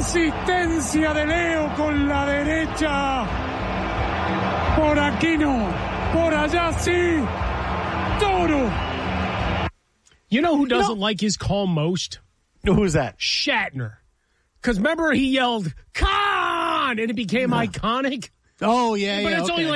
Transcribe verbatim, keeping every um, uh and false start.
Asistencia de Leo con la derecha. Por aquí no. Por allá sí. Toro. You know who doesn't like his call most? Who's that? Shatner. Because remember he yelled, "Con!" and it became no. iconic? Oh, yeah, but yeah. But it's okay. only like